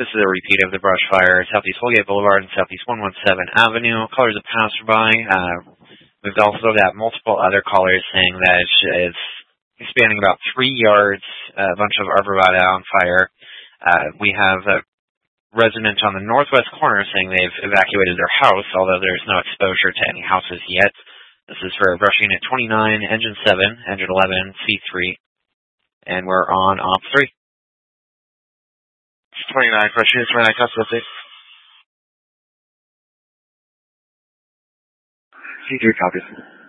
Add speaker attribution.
Speaker 1: This is a repeat of the brush fire, Southeast Holgate Boulevard and Southeast 117 Avenue. Callers of passerby. We've also got multiple other callers saying that it's expanding about 3 yards, a bunch of arborvitae on fire. We have a resident on the northwest corner saying they've evacuated their house, although there's no exposure to any houses yet. This is for brush unit 29, engine 7, engine 11, C3, and we're on op 3.
Speaker 2: 29, brush unit 29, customer update.
Speaker 3: C3 copies.